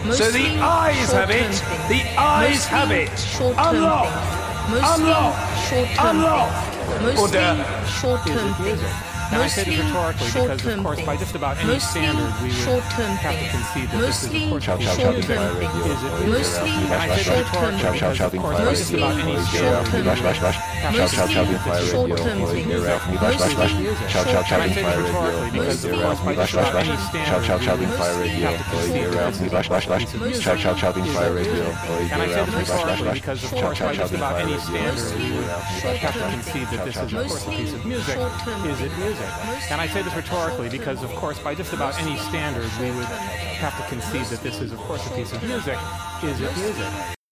So the eyes have it. The eyes have it. Unlock. Unlock. Unlock. Mostly short-term things. And I say this rhetorically because, of course, by just about any standard, we would have to concede that this is, of course, a piece of music. Mostly And I say that rhetorically because, of course, by just about any standard, we would have to concede that this is, of course, a piece of music. And I say this rhetorically because, of course, by just about any standard, we would have to concede that this is, of course, a piece of music. And I say this rhetorically because, of course, by just about any standard, we would have to concede that this is, of course, a piece of music. Is it music? And I say this rhetorically because, of course, by just about any standard, we would have to concede that this is, of course, a piece of music. Is it music?